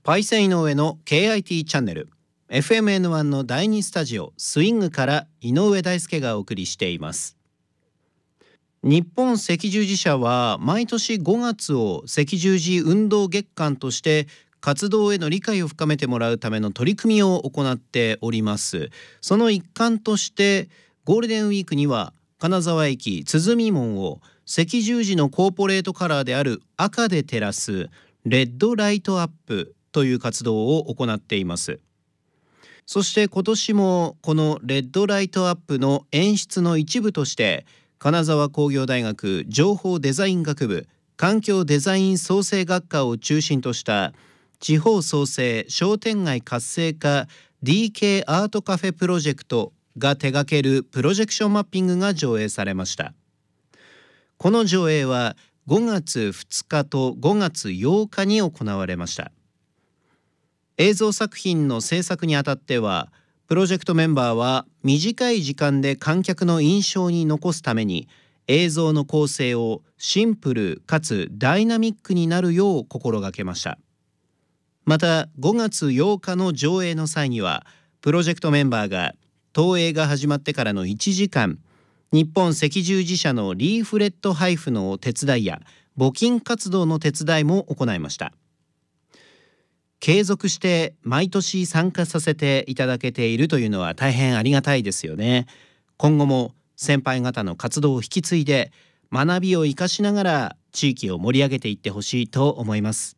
パイセン井上の KIT チャンネル FMN1 の第2スタジオスイングから井上大輔がお送りしています。日本赤十字社は毎年5月を赤十字運動月間として活動への理解を深めてもらうための取り組みを行っております。その一環としてゴールデンウィークには金沢駅鼓門を赤十字のコーポレートカラーである赤で照らすレッドライトアップという活動を行っています。そして今年もこのレッドライトアップの演出の一部として金沢工業大学情報デザイン学部環境デザイン創生学科を中心とした地方創生商店街活性化 DK アートカフェプロジェクトが手掛けるプロジェクションマッピングが上映されました。この上映は5月2日と5月8日に行われました。映像作品の制作にあたってはプロジェクトメンバーは短い時間で観客の印象に残すために映像の構成をシンプルかつダイナミックになるよう心がけました。また5月8日の上映の際にはプロジェクトメンバーが投影が始まってからの1時間日本赤十字社のリーフレット配布の手伝いや募金活動の手伝いも行いました。継続して毎年参加させていただけているというのは大変ありがたいですよね。今後も先輩方の活動を引き継いで学びを生かしながら地域を盛り上げていってほしいと思います。